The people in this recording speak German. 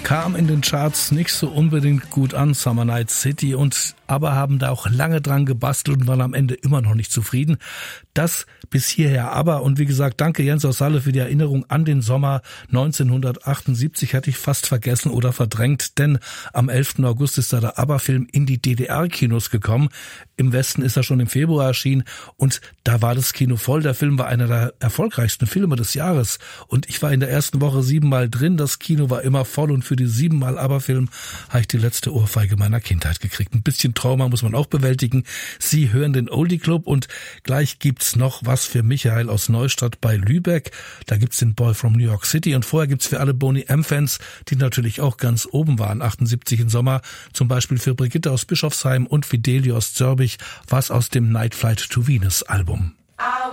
kam in den Charts nicht so unbedingt gut an, Summer Night City, und aber haben da auch lange dran gebastelt und waren am Ende immer noch nicht zufrieden. Das bis hierher aber. Und wie gesagt, danke Jens aus Salle für die Erinnerung an den Sommer 1978, hatte ich fast vergessen oder verdrängt, denn am 11. August ist da der ABBA-Film in die DDR-Kinos gekommen. Im Westen ist er schon im Februar erschienen und da war das Kino voll. Der Film war einer der erfolgreichsten Filme des Jahres und ich war in der ersten Woche 7-mal drin. Das Kino war immer voll und für die 7-mal ABBA-Film habe ich die letzte Ohrfeige meiner Kindheit gekriegt. Ein bisschen Trauma muss man auch bewältigen. Sie hören den Oldie Club und gleich gibt's noch was für Michael aus Neustadt bei Lübeck. Da gibt's den Boy from New York City und vorher gibt's für alle Boney M-Fans, die natürlich auch ganz oben waren, 78 im Sommer, zum Beispiel für Brigitte aus Bischofsheim und Fidelio aus Zörbich, was aus dem Night Flight to Venus Album.